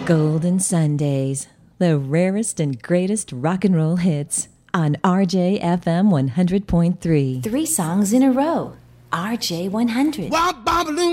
Golden Sundays, the rarest and greatest rock and roll hits on RJFM 100.3. 3 songs in a row. RJ 100.